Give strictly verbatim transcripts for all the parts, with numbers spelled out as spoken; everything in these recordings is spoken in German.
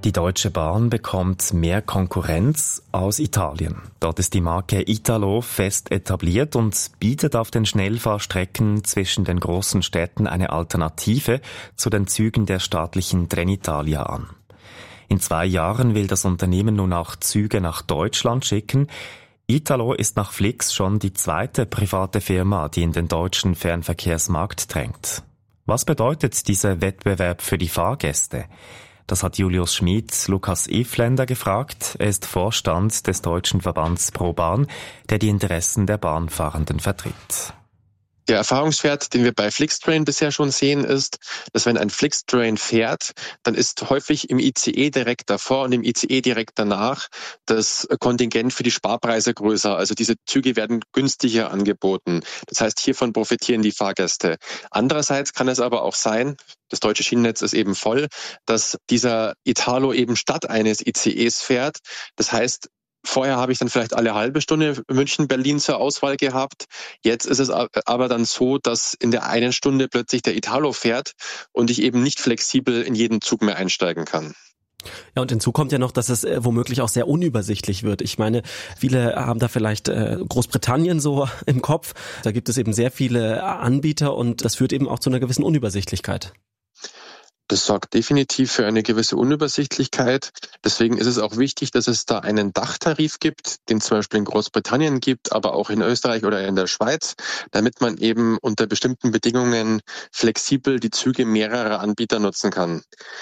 Die Deutsche Bahn bekommt mehr Konkurrenz aus Italien. Dort ist die Marke Italo fest etabliert und bietet auf den Schnellfahrstrecken zwischen den großen Städten eine Alternative zu den Zügen der staatlichen Trenitalia an. In zwei Jahren will das Unternehmen nun auch Züge nach Deutschland schicken. Italo ist nach Flix schon die zweite private Firma, die in den deutschen Fernverkehrsmarkt drängt. Was bedeutet dieser Wettbewerb für die Fahrgäste? Das hat Julius Schmid Lukas Ifländer gefragt. Er ist Vorstand des deutschen Verbands ProBahn, der die Interessen der Bahnfahrenden vertritt. Der Erfahrungswert, den wir bei Flixtrain bisher schon sehen, ist, dass wenn ein Flixtrain fährt, dann ist häufig im I C E direkt davor und im I C E direkt danach das Kontingent für die Sparpreise größer. Also diese Züge werden günstiger angeboten. Das heißt, hiervon profitieren die Fahrgäste. Andererseits kann es aber auch sein, das deutsche Schienennetz ist eben voll, dass dieser Italo eben statt eines I C Es fährt. Das heißt, vorher habe ich dann vielleicht alle halbe Stunde München-Berlin zur Auswahl gehabt. Jetzt ist es aber dann so, dass in der einen Stunde plötzlich der Italo fährt und ich eben nicht flexibel in jeden Zug mehr einsteigen kann. Ja, und hinzu kommt ja noch, dass es äh, womöglich auch sehr unübersichtlich wird. Ich meine, viele haben da vielleicht äh, Großbritannien so im Kopf. Da gibt es eben sehr viele Anbieter und das führt eben auch zu einer gewissen Unübersichtlichkeit. Das sorgt definitiv für eine gewisse Unübersichtlichkeit. Deswegen ist es auch wichtig, dass es da einen Dachtarif gibt, den es zum Beispiel in Großbritannien gibt, aber auch in Österreich oder in der Schweiz, damit man eben unter bestimmten Bedingungen flexibel die Züge mehrerer Anbieter nutzen kann.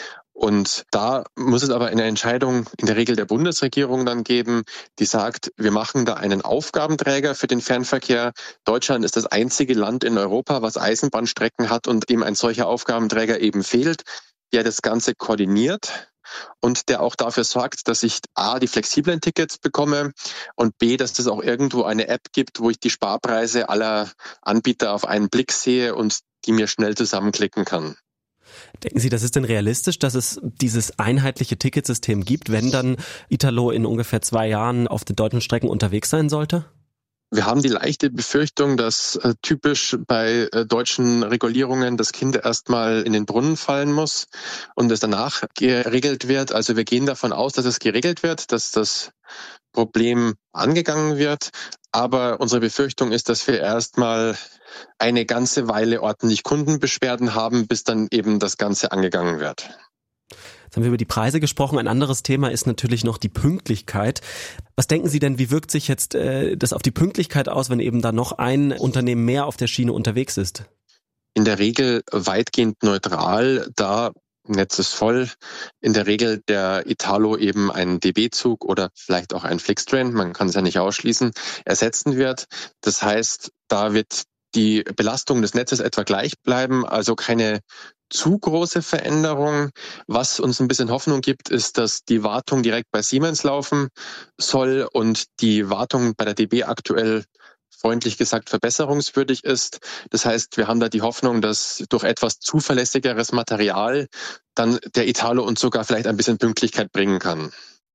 Und da muss es aber eine Entscheidung in der Regel der Bundesregierung dann geben, die sagt, wir machen da einen Aufgabenträger für den Fernverkehr. Deutschland ist das einzige Land in Europa, was Eisenbahnstrecken hat und dem ein solcher Aufgabenträger eben fehlt, der das Ganze koordiniert und der auch dafür sorgt, dass ich A, die flexiblen Tickets bekomme und B, dass es auch irgendwo eine App gibt, wo ich die Sparpreise aller Anbieter auf einen Blick sehe und die mir schnell zusammenklicken kann. Denken Sie, das ist denn realistisch, dass es dieses einheitliche Ticketsystem gibt, wenn dann Italo in ungefähr zwei Jahren auf den deutschen Strecken unterwegs sein sollte? Wir haben die leichte Befürchtung, dass äh, typisch bei äh, deutschen Regulierungen das Kind erstmal in den Brunnen fallen muss und es danach geregelt wird. Also wir gehen davon aus, dass es geregelt wird, dass das Problem angegangen wird. Aber unsere Befürchtung ist, dass wir erstmal eine ganze Weile ordentlich Kundenbeschwerden haben, bis dann eben das Ganze angegangen wird. Jetzt haben wir über die Preise gesprochen. Ein anderes Thema ist natürlich noch die Pünktlichkeit. Was denken Sie denn, wie wirkt sich jetzt äh, das auf die Pünktlichkeit aus, wenn eben da noch ein Unternehmen mehr auf der Schiene unterwegs ist? In der Regel weitgehend neutral, da Netz ist voll. In der Regel der Italo eben ein D B-Zug oder vielleicht auch ein Flixtrain, man kann es ja nicht ausschließen, ersetzen wird. Das heißt, da wird die Belastung des Netzes etwa gleich bleiben, also keine zu große Veränderung. Was uns ein bisschen Hoffnung gibt, ist, dass die Wartung direkt bei Siemens laufen soll und die Wartung bei der D B aktuell freundlich gesagt verbesserungswürdig ist. Das heißt, wir haben da die Hoffnung, dass durch etwas zuverlässigeres Material dann der Italo uns sogar vielleicht ein bisschen Pünktlichkeit bringen kann.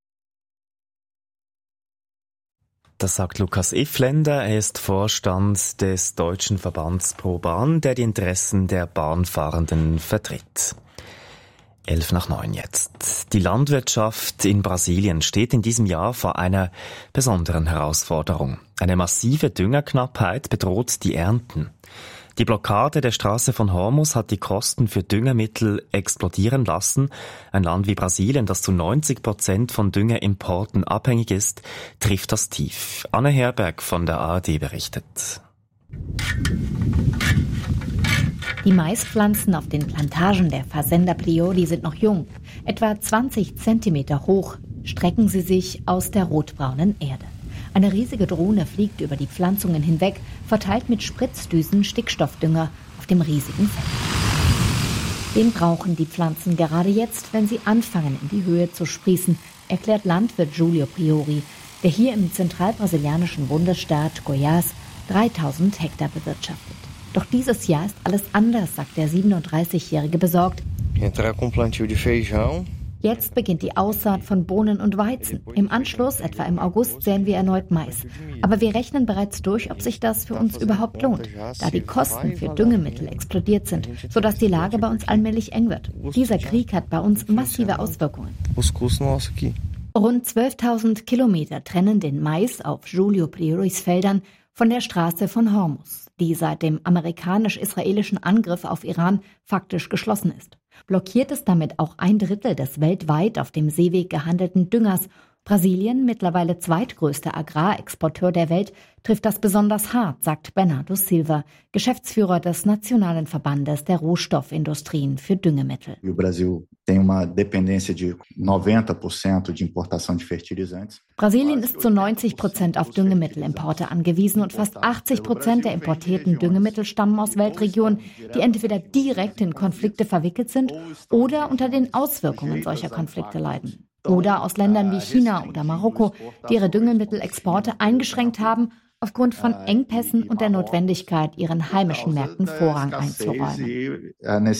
Das sagt Lukas Ifländer. Er ist Vorstand des deutschen Verbands ProBahn, der die Interessen der Bahnfahrenden vertritt. Elf nach neun jetzt. Die Landwirtschaft in Brasilien steht in diesem Jahr vor einer besonderen Herausforderung. Eine massive Düngerknappheit bedroht die Ernten. Die Blockade der Straße von Hormuz hat die Kosten für Düngemittel explodieren lassen. Ein Land wie Brasilien, das zu neunzig Prozent von Düngerimporten abhängig ist, trifft das tief. Anne Herberg von der A R D berichtet. Die Maispflanzen auf den Plantagen der Fazenda Priori sind noch jung, etwa zwanzig Zentimeter hoch, strecken sie sich aus der rotbraunen Erde. Eine riesige Drohne fliegt über die Pflanzungen hinweg, verteilt mit Spritzdüsen Stickstoffdünger auf dem riesigen Feld. Den brauchen die Pflanzen gerade jetzt, wenn sie anfangen, in die Höhe zu sprießen, erklärt Landwirt Julio Priori, der hier im zentralbrasilianischen Bundesstaat Goiás dreitausend Hektar bewirtschaftet. Doch dieses Jahr ist alles anders, sagt der siebenunddreißigjährige besorgt. Jetzt beginnt die Aussaat von Bohnen und Weizen. Im Anschluss, etwa im August, säen wir erneut Mais. Aber wir rechnen bereits durch, ob sich das für uns überhaupt lohnt, da die Kosten für Düngemittel explodiert sind, sodass die Lage bei uns allmählich eng wird. Dieser Krieg hat bei uns massive Auswirkungen. Rund zwölftausend Kilometer trennen den Mais auf Giulio Prioris Feldern von der Straße von Hormuz, die seit dem amerikanisch-israelischen Angriff auf Iran faktisch geschlossen ist. Blockiert es damit auch ein Drittel des weltweit auf dem Seeweg gehandelten Düngers. Brasilien, mittlerweile zweitgrößter Agrarexporteur der Welt, trifft das besonders hart, sagt Bernardo Silva, Geschäftsführer des Nationalen Verbandes der Rohstoffindustrien für Düngemittel. Brasilien ist zu neunzig Prozent auf Düngemittelimporte angewiesen und fast achtzig Prozent der importierten Düngemittel stammen aus Weltregionen, die entweder direkt in Konflikte verwickelt sind oder unter den Auswirkungen solcher Konflikte leiden. Oder aus Ländern wie China oder Marokko, die ihre Düngemittelexporte eingeschränkt haben, aufgrund von Engpässen und der Notwendigkeit, ihren heimischen Märkten Vorrang einzuräumen.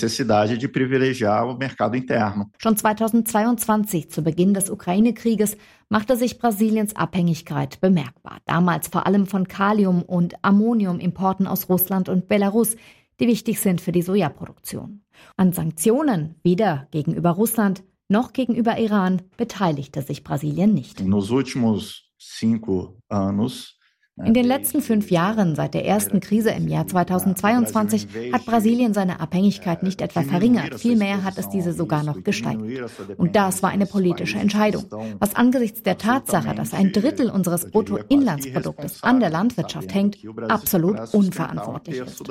Schon zweitausendzweiundzwanzig, zu Beginn des Ukraine-Krieges, machte sich Brasiliens Abhängigkeit bemerkbar. Damals vor allem von Kalium- und Ammoniumimporten aus Russland und Belarus, die wichtig sind für die Sojaproduktion. An Sanktionen, weder gegenüber Russland noch gegenüber Iran, beteiligte sich Brasilien nicht. In den letzten fünf Jahren, seit der ersten Krise im Jahr zweitausendzweiundzwanzig, hat Brasilien seine Abhängigkeit nicht etwa verringert, vielmehr hat es diese sogar noch gesteigert. Und das war eine politische Entscheidung, was angesichts der Tatsache, dass ein Drittel unseres Bruttoinlandsproduktes an der Landwirtschaft hängt, absolut unverantwortlich ist.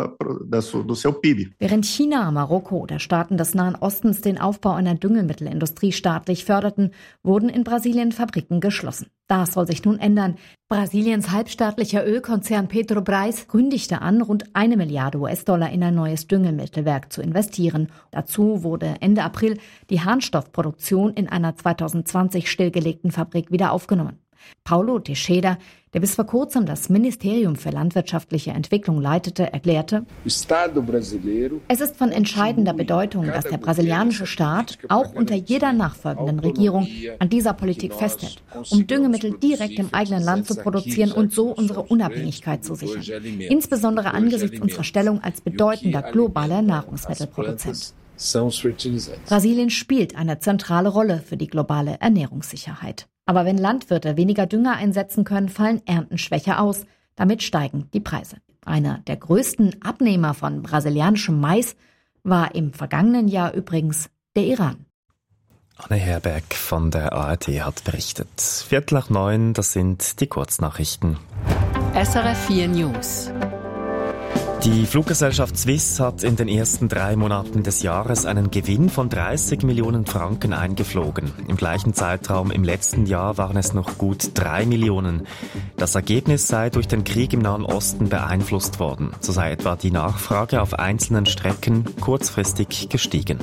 Während China, Marokko oder Staaten des Nahen Ostens den Aufbau einer Düngemittelindustrie staatlich förderten, wurden in Brasilien Fabriken geschlossen. Das soll sich nun ändern. Brasiliens halbstaatlicher Ölkonzern Petrobras kündigte an, rund eine Milliarde U S-Dollar in ein neues Düngemittelwerk zu investieren. Dazu wurde Ende April die Harnstoffproduktion in einer zweitausendzwanzig stillgelegten Fabrik wieder aufgenommen. Paulo Teixeira, der bis vor kurzem das Ministerium für landwirtschaftliche Entwicklung leitete, erklärte: Es ist von entscheidender Bedeutung, dass der brasilianische Staat auch unter jeder nachfolgenden Regierung an dieser Politik festhält, um Düngemittel direkt im eigenen Land zu produzieren und so unsere Unabhängigkeit zu sichern, insbesondere angesichts unserer Stellung als bedeutender globaler Nahrungsmittelproduzent. Brasilien spielt eine zentrale Rolle für die globale Ernährungssicherheit. Aber wenn Landwirte weniger Dünger einsetzen können, fallen Ernten schwächer aus. Damit steigen die Preise. Einer der größten Abnehmer von brasilianischem Mais war im vergangenen Jahr übrigens der Iran. Anne Herberg von der A R D hat berichtet. Viertel nach neun, das sind die Kurznachrichten. S R F vier News. Die Fluggesellschaft Swiss hat in den ersten drei Monaten des Jahres einen Gewinn von dreißig Millionen Franken eingeflogen. Im gleichen Zeitraum im letzten Jahr waren es noch gut drei Millionen. Das Ergebnis sei durch den Krieg im Nahen Osten beeinflusst worden. So sei etwa die Nachfrage auf einzelnen Strecken kurzfristig gestiegen.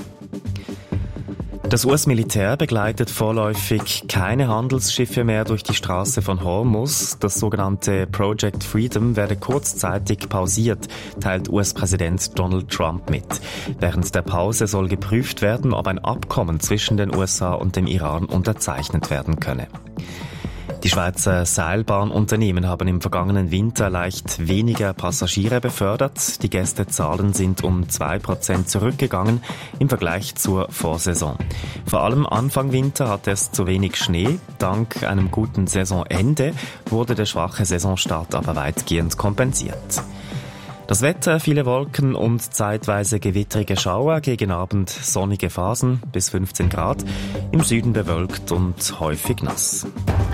Das U S-Militär begleitet vorläufig keine Handelsschiffe mehr durch die Straße von Hormuz. Das sogenannte Project Freedom werde kurzzeitig pausiert, teilt U S-Präsident Donald Trump mit. Während der Pause soll geprüft werden, ob ein Abkommen zwischen den U S A und dem Iran unterzeichnet werden könne. Die Schweizer Seilbahnunternehmen haben im vergangenen Winter leicht weniger Passagiere befördert. Die Gästezahlen sind um zwei Prozent zurückgegangen im Vergleich zur Vorsaison. Vor allem Anfang Winter hatte es zu wenig Schnee. Dank einem guten Saisonende wurde der schwache Saisonstart aber weitgehend kompensiert. Das Wetter, viele Wolken und zeitweise gewittrige Schauer, gegen Abend sonnige Phasen bis fünfzehn Grad, im Süden bewölkt und häufig nass.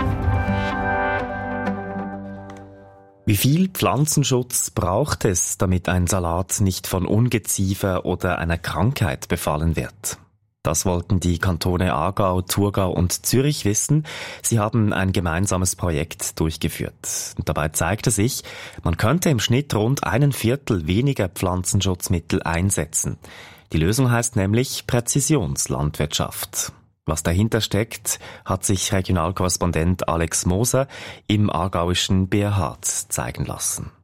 Wie viel Pflanzenschutz braucht es, damit ein Salat nicht von Ungeziefer oder einer Krankheit befallen wird? Das wollten die Kantone Aargau, Thurgau und Zürich wissen. Sie haben ein gemeinsames Projekt durchgeführt. Und dabei zeigte sich, man könnte im Schnitt rund einen Viertel weniger Pflanzenschutzmittel einsetzen. Die Lösung heißt nämlich Präzisionslandwirtschaft. Was dahinter steckt, hat sich Regionalkorrespondent Alex Moser im aargauischen Berhard zeigen lassen.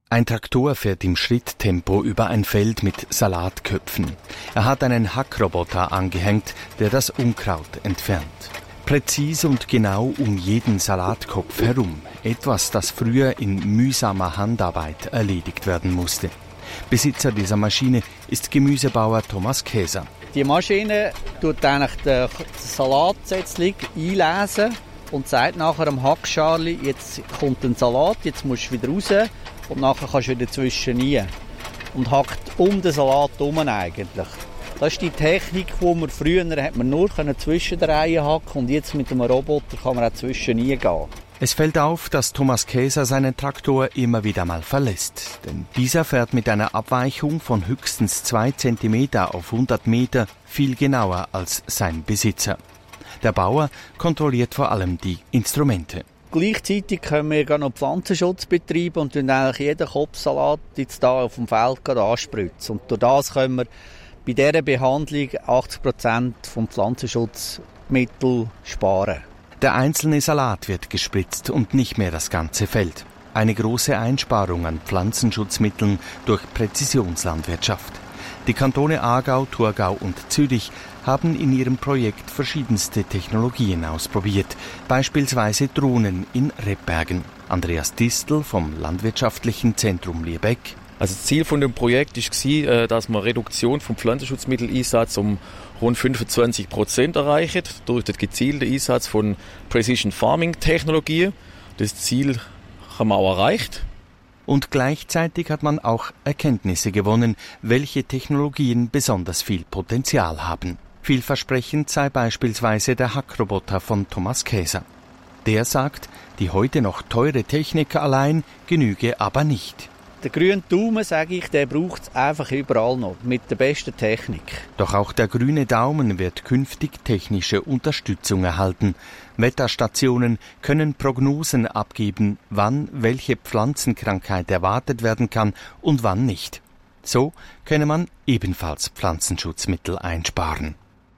Ein Traktor fährt im Schritttempo über ein Feld mit Salatköpfen. Er hat einen Hackroboter angehängt, der das Unkraut entfernt. Präzise und genau um jeden Salatkopf herum. Etwas, das früher in mühsamer Handarbeit erledigt werden musste. Besitzer dieser Maschine ist Gemüsebauer Thomas Käser. Die Maschine tut eigentlich den Salatsätzling einlesen und sagt nachher am Hackscharli, jetzt kommt ein Salat, jetzt musst du wieder raus und nachher kannst du wieder zwischen rein. Und hackt um den Salat herum eigentlich. Das ist die Technik, die man früher hat man nur zwischen den Reihen hacken und jetzt mit einem Roboter kann man auch zwischen rein gehen. Es fällt auf, dass Thomas Käser seinen Traktor immer wieder mal verlässt. Denn dieser fährt mit einer Abweichung von höchstens zwei Zentimeter auf hundert Meter viel genauer als sein Besitzer. Der Bauer kontrolliert vor allem die Instrumente. Gleichzeitig können wir noch Pflanzenschutz betreiben und dann eigentlich jeden Kopfsalat jetzt da auf dem Feld anspritzen. Und durch das können wir bei dieser Behandlung achtzig Prozent vom Pflanzenschutzmittel sparen. Der einzelne Salat wird gespritzt und nicht mehr das ganze Feld. Eine große Einsparung an Pflanzenschutzmitteln durch Präzisionslandwirtschaft. Die Kantone Aargau, Thurgau und Zürich haben in ihrem Projekt verschiedenste Technologien ausprobiert, beispielsweise Drohnen in Rebbergen. Andreas Distel vom Landwirtschaftlichen Zentrum Liebeck. Also das Ziel von dem Projekt war, dass man Reduktion vom Pflanzenschutzmitteleinsatz um rund fünfundzwanzig Prozent erreichen durch den gezielten Einsatz von Precision Farming Technologien. Das Ziel haben wir auch erreicht. Und gleichzeitig hat man auch Erkenntnisse gewonnen, welche Technologien besonders viel Potenzial haben. Vielversprechend sei beispielsweise der Hackroboter von Thomas Käser. Der sagt, die heute noch teure Technik allein genüge aber nicht. Der grüne Daumen, sage ich, der braucht es einfach überall noch, mit der besten Technik. Doch auch der grüne Daumen wird künftig technische Unterstützung erhalten. Wetterstationen können Prognosen abgeben, wann welche Pflanzenkrankheit erwartet werden kann und wann nicht. So könne man ebenfalls Pflanzenschutzmittel einsparen.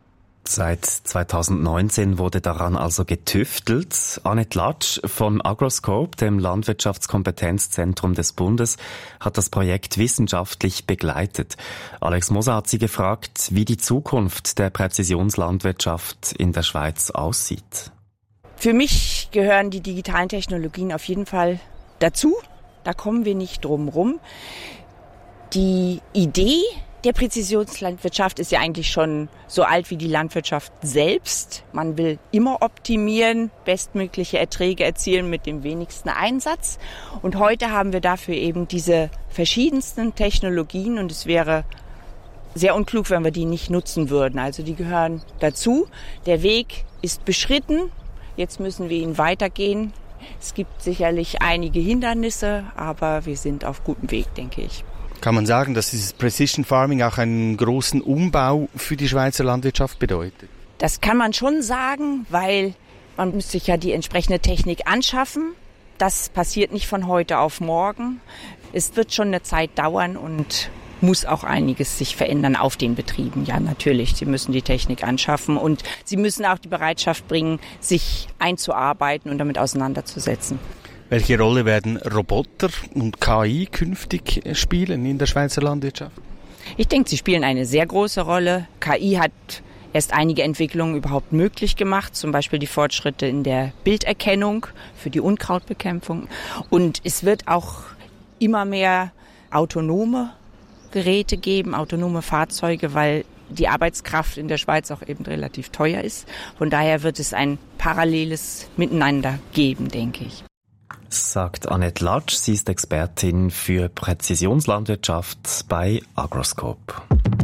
Seit zweitausendneunzehn wurde daran also getüftelt. Annette Latsch von Agroscope, dem Landwirtschaftskompetenzzentrum des Bundes, hat das Projekt wissenschaftlich begleitet. Alex Moser hat sie gefragt, wie die Zukunft der Präzisionslandwirtschaft in der Schweiz aussieht. Für mich gehören die digitalen Technologien auf jeden Fall dazu. Da kommen wir nicht drum rum. Die Idee der Präzisionslandwirtschaft ist ja eigentlich schon so alt wie die Landwirtschaft selbst. Man will immer optimieren, bestmögliche Erträge erzielen mit dem wenigsten Einsatz. Und heute haben wir dafür eben diese verschiedensten Technologien und es wäre sehr unklug, wenn wir die nicht nutzen würden. Also die gehören dazu. Der Weg ist beschritten. Jetzt müssen wir ihn weitergehen. Es gibt sicherlich einige Hindernisse, aber wir sind auf gutem Weg, denke ich. Kann man sagen, dass dieses Precision Farming auch einen großen Umbau für die Schweizer Landwirtschaft bedeutet? Das kann man schon sagen, weil man muss sich ja die entsprechende Technik anschaffen. Das passiert nicht von heute auf morgen. Es wird schon eine Zeit dauern und muss auch einiges sich verändern auf den Betrieben. Ja, natürlich, sie müssen die Technik anschaffen und sie müssen auch die Bereitschaft bringen, sich einzuarbeiten und damit auseinanderzusetzen. Welche Rolle werden Roboter und K I künftig spielen in der Schweizer Landwirtschaft? Ich denke, sie spielen eine sehr große Rolle. K I hat erst einige Entwicklungen überhaupt möglich gemacht, zum Beispiel die Fortschritte in der Bilderkennung für die Unkrautbekämpfung. Und es wird auch immer mehr autonome Geräte geben, autonome Fahrzeuge, weil die Arbeitskraft in der Schweiz auch eben relativ teuer ist. Von daher wird es ein paralleles Miteinander geben, denke ich. Sagt Annette Latsch, sie ist Expertin für Präzisionslandwirtschaft bei Agroscope.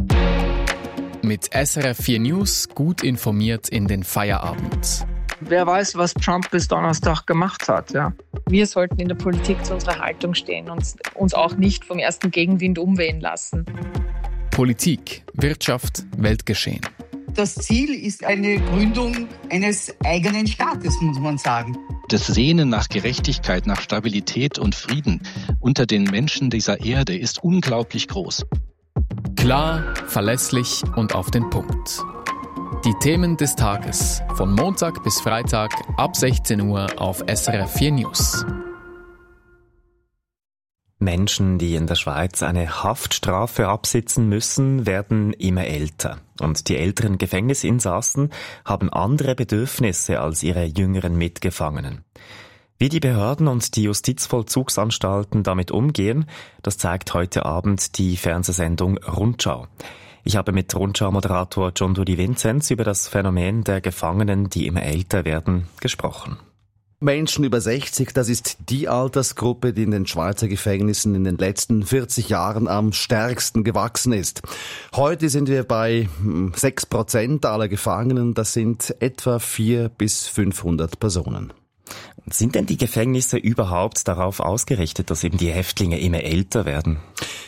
Mit S R F vier News gut informiert in den Feierabend. Wer weiß, was Trump bis Donnerstag gemacht hat, ja. Wir sollten in der Politik zu unserer Haltung stehen und uns auch nicht vom ersten Gegenwind umwehen lassen. Politik, Wirtschaft, Weltgeschehen. Das Ziel ist eine Gründung eines eigenen Staates, muss man sagen. Das Sehnen nach Gerechtigkeit, nach Stabilität und Frieden unter den Menschen dieser Erde ist unglaublich groß. Klar, verlässlich und auf den Punkt. Die Themen des Tages von Montag bis Freitag ab sechzehn Uhr auf S R F vier News. Menschen, die in der Schweiz eine Haftstrafe absitzen müssen, werden immer älter. Und die älteren Gefängnisinsassen haben andere Bedürfnisse als ihre jüngeren Mitgefangenen. Wie die Behörden und die Justizvollzugsanstalten damit umgehen, das zeigt heute Abend die Fernsehsendung Rundschau. Ich habe mit Rundschau-Moderator John Dudi Vinzenz über das Phänomen der Gefangenen, die immer älter werden, gesprochen. Menschen über sechzig, das ist die Altersgruppe, die in den Schweizer Gefängnissen in den letzten vierzig Jahren am stärksten gewachsen ist. Heute sind wir bei sechs Prozent aller Gefangenen, das sind etwa vierhundert bis fünfhundert Personen. Sind denn die Gefängnisse überhaupt darauf ausgerichtet, dass eben die Häftlinge immer älter werden?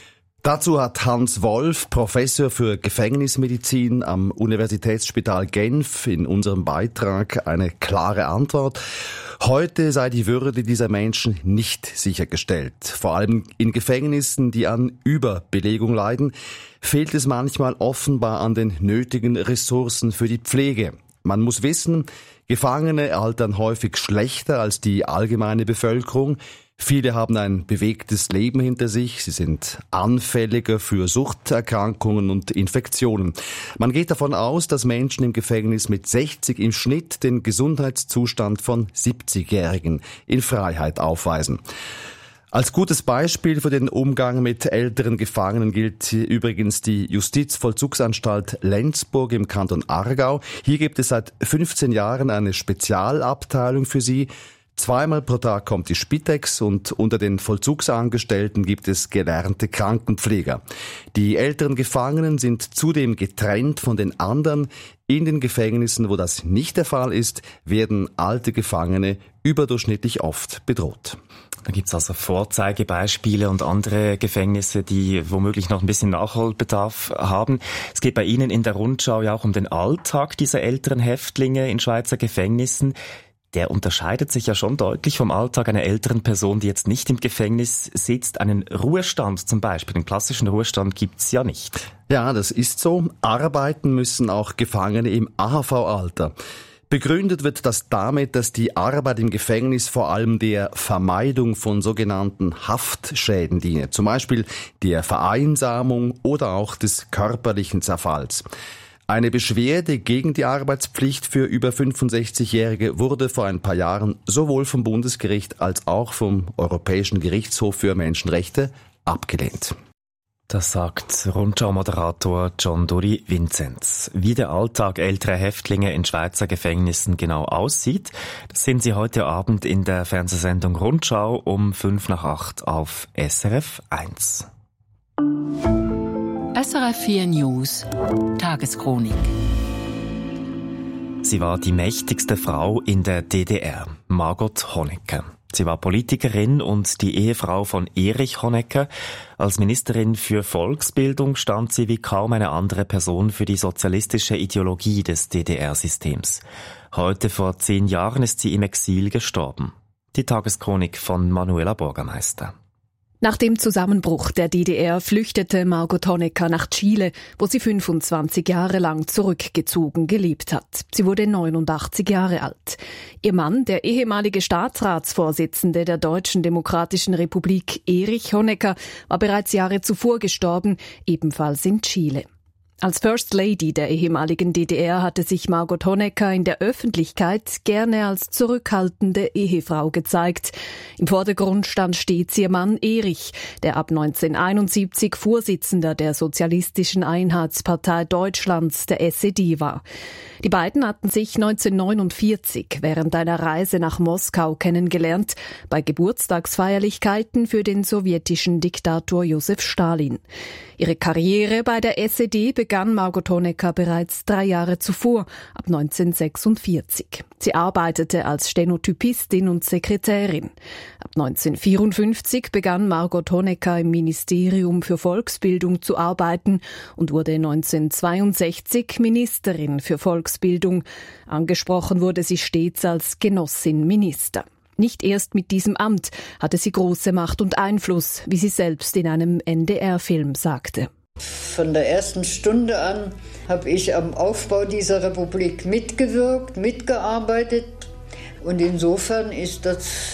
Dazu hat Hans Wolf, Professor für Gefängnismedizin am Universitätsspital Genf, in unserem Beitrag eine klare Antwort. Heute sei die Würde dieser Menschen nicht sichergestellt. Vor allem in Gefängnissen, die an Überbelegung leiden, fehlt es manchmal offenbar an den nötigen Ressourcen für die Pflege. Man muss wissen, Gefangene altern häufig schlechter als die allgemeine Bevölkerung. Viele haben ein bewegtes Leben hinter sich, sie sind anfälliger für Suchterkrankungen und Infektionen. Man geht davon aus, dass Menschen im Gefängnis mit sechzig im Schnitt den Gesundheitszustand von siebzigjährigen in Freiheit aufweisen. Als gutes Beispiel für den Umgang mit älteren Gefangenen gilt übrigens die Justizvollzugsanstalt Lenzburg im Kanton Aargau. Hier gibt es seit fünfzehn Jahren eine Spezialabteilung für sie. Zweimal pro Tag kommt die Spitex und unter den Vollzugsangestellten gibt es gelernte Krankenpfleger. Die älteren Gefangenen sind zudem getrennt von den anderen. In den Gefängnissen, wo das nicht der Fall ist, werden alte Gefangene überdurchschnittlich oft bedroht. Da gibt's also Vorzeigebeispiele und andere Gefängnisse, die womöglich noch ein bisschen Nachholbedarf haben. Es geht bei Ihnen in der Rundschau ja auch um den Alltag dieser älteren Häftlinge in Schweizer Gefängnissen. Der unterscheidet sich ja schon deutlich vom Alltag einer älteren Person, die jetzt nicht im Gefängnis sitzt. Einen Ruhestand zum Beispiel, den klassischen Ruhestand gibt's ja nicht. Ja, das ist so. Arbeiten müssen auch Gefangene im A H V-Alter. Begründet wird das damit, dass die Arbeit im Gefängnis vor allem der Vermeidung von sogenannten Haftschäden diene, zum Beispiel der Vereinsamung oder auch des körperlichen Zerfalls. Eine Beschwerde gegen die Arbeitspflicht für über fünfundsechzigjährige wurde vor ein paar Jahren sowohl vom Bundesgericht als auch vom Europäischen Gerichtshof für Menschenrechte abgelehnt. Das sagt Rundschau-Moderator John Dudi Vinzenz. Wie der Alltag älterer Häftlinge in Schweizer Gefängnissen genau aussieht, das sehen Sie heute Abend in der Fernsehsendung Rundschau um fünf nach acht auf S R F eins. S R F vier News Tageschronik. Sie war die mächtigste Frau in der D D R, Margot Honecker. Sie war Politikerin und die Ehefrau von Erich Honecker. Als Ministerin für Volksbildung stand sie wie kaum eine andere Person für die sozialistische Ideologie des D D R-Systems. Heute vor zehn Jahren ist sie im Exil gestorben. Die Tageschronik von Manuela Bürgermeister. Nach dem Zusammenbruch der D D R flüchtete Margot Honecker nach Chile, wo sie fünfundzwanzig Jahre lang zurückgezogen gelebt hat. Sie wurde neunundachtzig Jahre alt. Ihr Mann, der ehemalige Staatsratsvorsitzende der Deutschen Demokratischen Republik, Erich Honecker, war bereits Jahre zuvor gestorben, ebenfalls in Chile. Als First Lady der ehemaligen D D R hatte sich Margot Honecker in der Öffentlichkeit gerne als zurückhaltende Ehefrau gezeigt. Im Vordergrund stand stets ihr Mann Erich, der ab neunzehnhunderteinundsiebzig Vorsitzender der Sozialistischen Einheitspartei Deutschlands, der S E D, war. Die beiden hatten sich neunzehnhundertneunundvierzig während einer Reise nach Moskau kennengelernt, bei Geburtstagsfeierlichkeiten für den sowjetischen Diktator Josef Stalin. Ihre Karriere bei der S E D begann Margot Honecker bereits drei Jahre zuvor, ab neunzehnhundertsechsundvierzig. Sie arbeitete als Stenotypistin und Sekretärin. Ab neunzehnhundertvierundfünfzig begann Margot Honecker im Ministerium für Volksbildung zu arbeiten und wurde neunzehnhundertzweiundsechzig Ministerin für Volksbildung. Angesprochen wurde sie stets als Genossin Minister. Nicht erst mit diesem Amt hatte sie große Macht und Einfluss, wie sie selbst in einem N D R-Film sagte. Von der ersten Stunde an habe ich am Aufbau dieser Republik mitgewirkt, mitgearbeitet. Und insofern ist das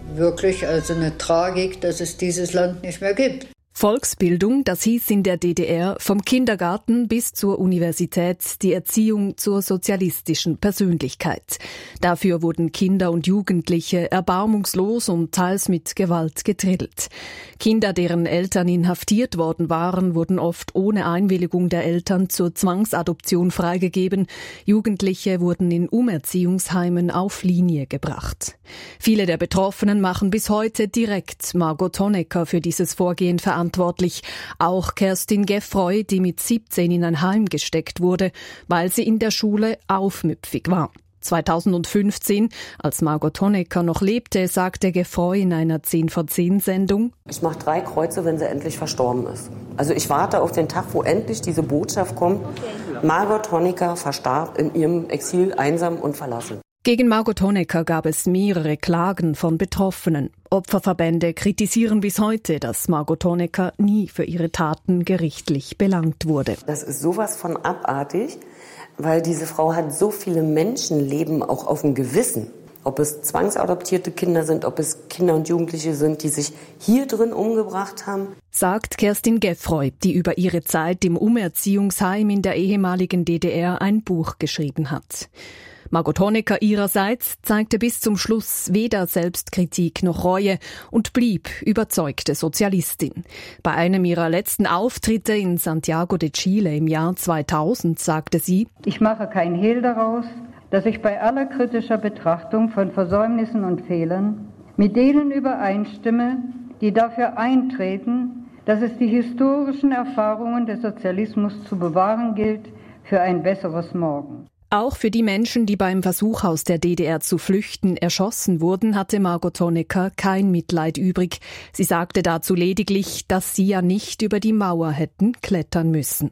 wirklich also eine Tragik, dass es dieses Land nicht mehr gibt. Volksbildung, das hieß in der D D R vom Kindergarten bis zur Universität die Erziehung zur sozialistischen Persönlichkeit. Dafür wurden Kinder und Jugendliche erbarmungslos und teils mit Gewalt gedrillt. Kinder, deren Eltern inhaftiert worden waren, wurden oft ohne Einwilligung der Eltern zur Zwangsadoption freigegeben. Jugendliche wurden in Umerziehungsheimen auf Linie gebracht. Viele der Betroffenen machen bis heute direkt Margot Honecker für dieses Vorgehen verantwortlich. Verantwortlich. Auch Kerstin Geffroy, die mit siebzehn in ein Heim gesteckt wurde, weil sie in der Schule aufmüpfig war. zweitausendfünfzehn, als Margot Honecker noch lebte, sagte Geffroy in einer zehn vor zehn Sendung: Ich mache drei Kreuze, wenn sie endlich verstorben ist. Also ich warte auf den Tag, wo endlich diese Botschaft kommt. Margot Honecker verstarb in ihrem Exil einsam und verlassen. Gegen Margot Honecker gab es mehrere Klagen von Betroffenen. Opferverbände kritisieren bis heute, dass Margot Honecker nie für ihre Taten gerichtlich belangt wurde. Das ist sowas von abartig, weil diese Frau hat so viele Menschenleben auch auf dem Gewissen. Ob es zwangsadoptierte Kinder sind, ob es Kinder und Jugendliche sind, die sich hier drin umgebracht haben. Sagt Kerstin Geffroy, die über ihre Zeit im Umerziehungsheim in der ehemaligen D D R ein Buch geschrieben hat. Margot Honecker ihrerseits zeigte bis zum Schluss weder Selbstkritik noch Reue und blieb überzeugte Sozialistin. Bei einem ihrer letzten Auftritte in Santiago de Chile im Jahr zweitausend sagte sie: Ich mache kein Hehl daraus, dass ich bei aller kritischer Betrachtung von Versäumnissen und Fehlern mit denen übereinstimme, die dafür eintreten, dass es die historischen Erfahrungen des Sozialismus zu bewahren gilt für ein besseres Morgen. Auch für die Menschen, die beim Versuch aus der D D R zu flüchten erschossen wurden, hatte Margot Honecker kein Mitleid übrig. Sie sagte dazu lediglich, dass sie ja nicht über die Mauer hätten klettern müssen.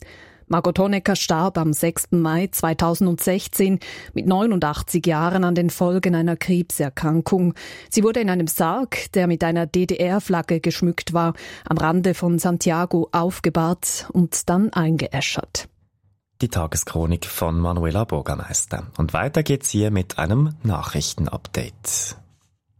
Margot Honecker starb am sechsten Mai zweitausendsechzehn mit neunundachtzig Jahren an den Folgen einer Krebserkrankung. Sie wurde in einem Sarg, der mit einer D D R-Flagge geschmückt war, am Rande von Santiago aufgebahrt und dann eingeäschert. Die Tageschronik von Manuela Bürgermeister. Und weiter geht's hier mit einem Nachrichtenupdate.